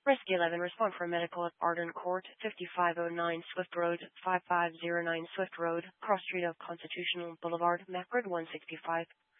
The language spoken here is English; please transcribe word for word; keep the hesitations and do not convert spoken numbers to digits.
Risk eleven, respond for medical at Arden Court, fifty-five oh nine Swift Road, five five zero nine Swift Road, cross street of Constitutional Boulevard, Macbrid one sixty-five.